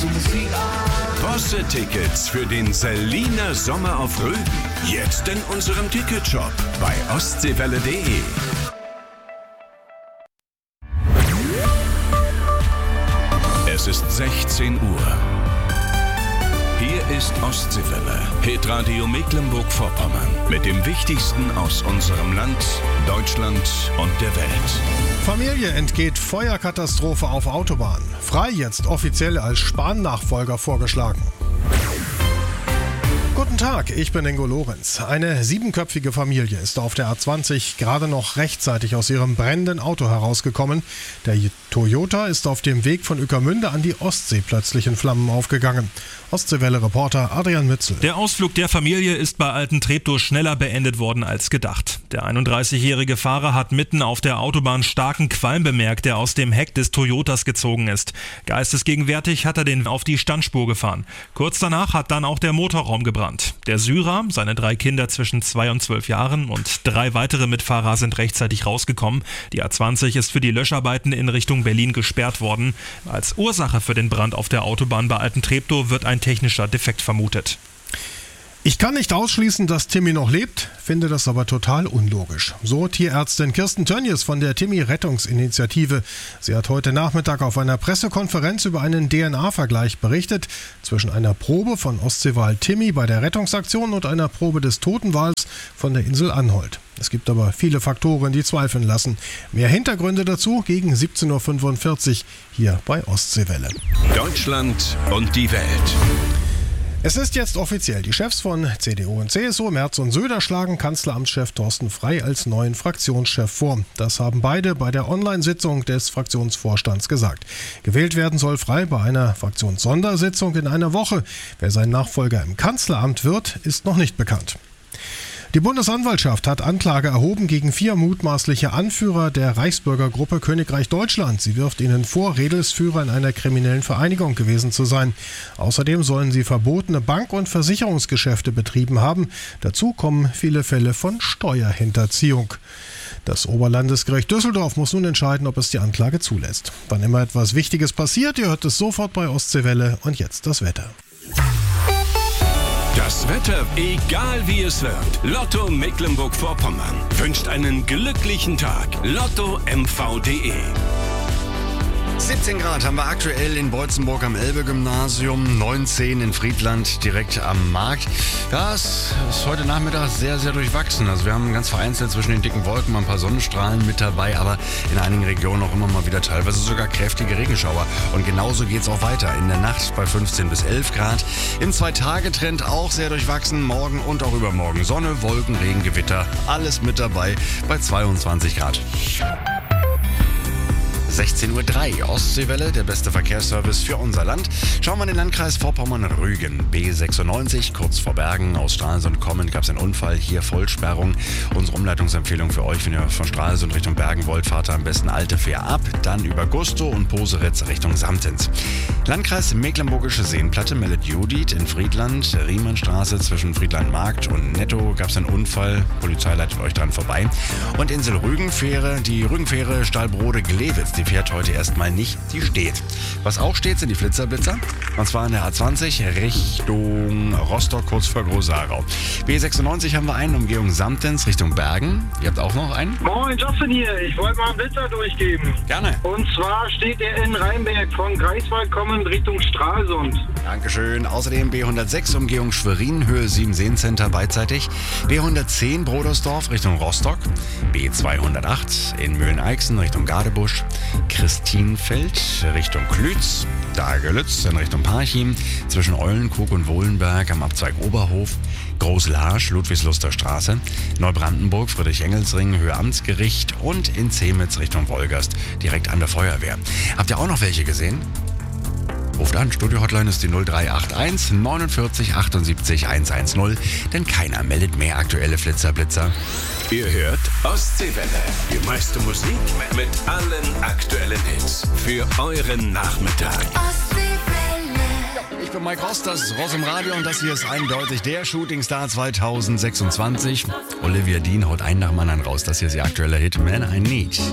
Bosse-Tickets für den Seliner Sommer auf Rügen. Jetzt in unserem Ticketshop bei ostseewelle.de. Es ist 16 Uhr. Hier ist Ostseewelle, Hitradio Mecklenburg-Vorpommern. Mit dem Wichtigsten aus unserem Land, Deutschland und der Welt. Familie entgeht Feuerkatastrophe auf Autobahn. Frei jetzt offiziell als Spahn-Nachfolger vorgeschlagen. Guten Tag, ich bin Ingo Lorenz. Eine 7-köpfige Familie ist auf der A20 gerade noch rechtzeitig aus ihrem brennenden Auto herausgekommen. Der Toyota ist auf dem Weg von Ueckermünde an die Ostsee plötzlich in Flammen aufgegangen. Ostseewelle-Reporter Adrian Mützel. Der Ausflug der Familie ist bei Altentreptow schneller beendet worden als gedacht. Der 31-jährige Fahrer hat mitten auf der Autobahn starken Qualm bemerkt, der aus dem Heck des Toyotas gezogen ist. Geistesgegenwärtig hat er den auf die Standspur gefahren. Kurz danach hat dann auch der Motorraum gebrannt. Der Syrer, seine 3 Kinder zwischen 2 und 12 Jahren und 3 weitere Mitfahrer sind rechtzeitig rausgekommen. Die A20 ist für die Löscharbeiten in Richtung Berlin gesperrt worden. Als Ursache für den Brand auf der Autobahn bei Altentreptow wird ein technischer Defekt vermutet. Ich kann nicht ausschließen, dass Timmy noch lebt, finde das aber total unlogisch. So Tierärztin Kirsten Tönjes von der Timmy-Rettungsinitiative. Sie hat heute Nachmittag auf einer Pressekonferenz über einen DNA-Vergleich berichtet zwischen einer Probe von Ostseewal Timmy bei der Rettungsaktion und einer Probe des Totenwals von der Insel Anholt. Es gibt aber viele Faktoren, die zweifeln lassen. Mehr Hintergründe dazu gegen 17.45 Uhr hier bei Ostseewelle. Deutschland und die Welt. Es ist jetzt offiziell. Die Chefs von CDU und CSU, Merz und Söder, schlagen Kanzleramtschef Thorsten Frey als neuen Fraktionschef vor. Das haben beide bei der Online-Sitzung des Fraktionsvorstands gesagt. Gewählt werden soll Frey bei einer Fraktionssondersitzung in einer Woche. Wer sein Nachfolger im Kanzleramt wird, ist noch nicht bekannt. Die Bundesanwaltschaft hat Anklage erhoben gegen 4 mutmaßliche Anführer der Reichsbürgergruppe Königreich Deutschland. Sie wirft ihnen vor, Redelsführer in einer kriminellen Vereinigung gewesen zu sein. Außerdem sollen sie verbotene Bank- und Versicherungsgeschäfte betrieben haben. Dazu kommen viele Fälle von Steuerhinterziehung. Das Oberlandesgericht Düsseldorf muss nun entscheiden, ob es die Anklage zulässt. Wann immer etwas Wichtiges passiert, ihr hört es sofort bei Ostseewelle. Und jetzt das Wetter. Das Wetter, egal wie es wird. Lotto Mecklenburg-Vorpommern wünscht einen glücklichen Tag. LottoMV.de. 17 Grad haben wir aktuell in Beutzenburg am Elbe-Gymnasium, 19 in Friedland direkt am Markt. Das ist heute Nachmittag sehr, sehr durchwachsen. Also wir haben ganz vereinzelt zwischen den dicken Wolken mal ein paar Sonnenstrahlen mit dabei, aber in einigen Regionen auch immer mal wieder teilweise sogar kräftige Regenschauer. Und genauso geht es auch weiter. In der Nacht bei 15 bis 11 Grad. Im 2-Tage-Trend auch sehr durchwachsen. Morgen und auch übermorgen Sonne, Wolken, Regen, Gewitter. Alles mit dabei bei 22 Grad. 16.03 Uhr, Ostseewelle, der beste Verkehrsservice für unser Land. Schauen wir in den Landkreis Vorpommern-Rügen. B96, kurz vor Bergen, aus Stralsund kommend, gab es einen Unfall, hier Vollsperrung. Unsere Umleitungsempfehlung für euch, wenn ihr von Stralsund Richtung Bergen wollt, fahrt am besten Alte Fähr ab, dann über Gustow und Poseritz Richtung Samtens. Landkreis Mecklenburgische Seenplatte meldet Judith in Friedland, Riemannstraße zwischen Friedland-Markt und Netto gab es einen Unfall, Polizei leitet euch dran vorbei. Und Insel Rügenfähre, die Rügenfähre Stahlbrode-Glewitz, die fährt heute erstmal nicht, die steht. Was auch steht, sind die Flitzer-Blitzer. Und zwar an der A20 Richtung Rostock, kurz vor Groß-Sarau. B96 haben wir einen, Umgehung Samtens Richtung Bergen. Ihr habt auch noch einen? Moin, Justin hier. Ich wollte mal einen Blitzer durchgeben. Gerne. Und zwar steht er in Rheinberg von Greifswald kommend Richtung Stralsund. Dankeschön. Außerdem B106 Umgehung Schwerin, Höhe 7 Seencenter beidseitig. B110 Brodersdorf Richtung Rostock. B208 in Möhlen-Eichsen Richtung Gadebusch. Christinfeld Richtung Klütz. Dagelütz in Richtung Parchim. Zwischen Eulenkrug und Wohlenberg am Abzweig Oberhof. Großlarsch, Ludwigsluster Straße. Neubrandenburg, Friedrich-Engels-Ring, Höhe Amtsgericht. Und in Zemitz Richtung Wolgast, direkt an der Feuerwehr. Habt ihr auch noch welche gesehen? Ruft an, Studio-Hotline ist die 0381 49 78 110, denn keiner meldet mehr aktuelle Flitzer-Blitzer. Ihr hört Ostseewelle, die meiste Musik mit allen aktuellen Hits für euren Nachmittag. Ich bin Mike Ross, das ist Ross im Radio und das hier ist eindeutig der Shootingstar 2026. Olivia Dean haut einen nach dem anderen raus. Das hier ist ihr aktueller Hit Man I Need.